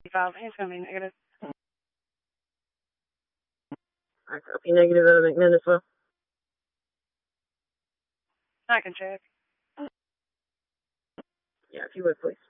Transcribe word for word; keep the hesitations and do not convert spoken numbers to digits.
five. It's going to be negative. I copy negative out of McMinn as well. I can check. Yeah, if you would, please.